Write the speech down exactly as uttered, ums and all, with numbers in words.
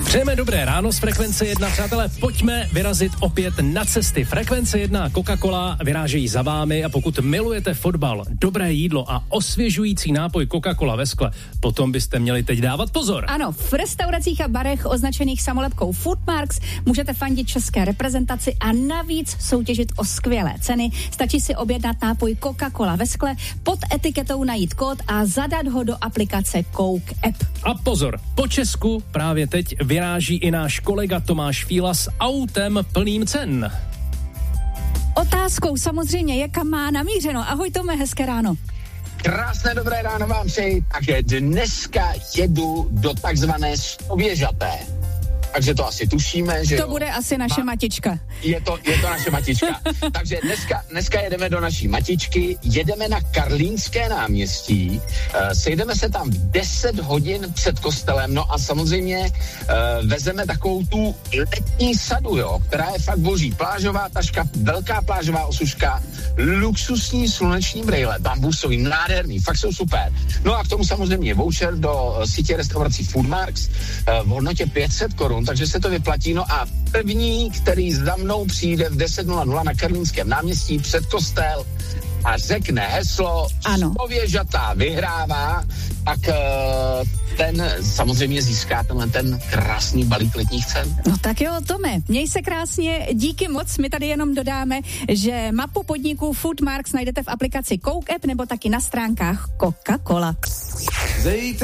Přejeme dobré ráno z Frekvence jedna, přátelé, pojďme vyrazit opět na cesty. Frekvence jedna a Coca-Cola vyrážejí za vámi a pokud milujete fotbal, dobré jídlo a osvěžující nápoj Coca-Cola ve skle, potom byste měli teď dávat pozor. Ano, v restauracích a barech označených samolepkou Foodmarks můžete fandit české reprezentaci a navíc soutěžit o skvělé ceny. Stačí si objednat nápoj Coca-Cola ve skle, pod etiketou najít kód a zadat ho do aplikace Coke App. A pozor, po Česku právě teď vyráží i náš kolega Tomáš Fíla s autem plným cen. Otázkou samozřejmě je, kam má namířeno. Ahoj Tome, hezké ráno. Krásné dobré ráno vám přeji. Takže dneska jedu do takzvané Stověžaté. Takže to asi tušíme, že To jo. bude asi naše Ma- matička. Je to, je to naše matička. Takže dneska, dneska jedeme do naší matičky, jedeme na Karlínské náměstí, uh, sejdeme se tam v deset hodin před kostelem, no a samozřejmě uh, vezeme takovou tu letní sadu, jo, která je fakt boží. Plážová taška, velká plážová osuška, luxusní sluneční brejle, bambusový, nádherný, fakt jsou super. No a k tomu samozřejmě voucher do uh, sítě restaurací Foodmarks uh, v hodnotě pět set korun, takže se to vyplatí. No a první, který za mnou přijde v deset nula nula na Karlínském náměstí před kostel a řekne heslo Ano. Stověžatá vyhrává, tak uh, ten samozřejmě získá tenhle ten krásný balík letních cen. No tak jo, Tome, měj se krásně, díky moc, my tady jenom dodáme, že mapu podniků Foodmarks najdete v aplikaci Coke App nebo taky na stránkách Coca-Cola.